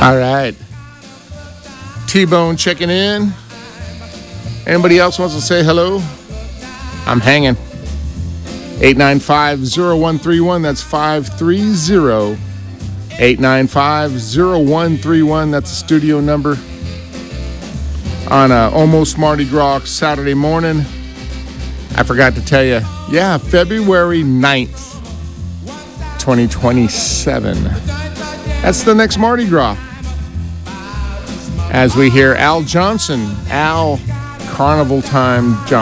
All right. T-Bone checking in. Anybody else wants to say hello? I'm hanging. 895-0131. That's 530-895-0131. That's the studio number. On almost Mardi Gras Saturday morning. I forgot to tell you. Yeah, February 9th, 2027. That's the next Mardi Gras. As we hear Al Johnson, Al Carnival Time Johnson.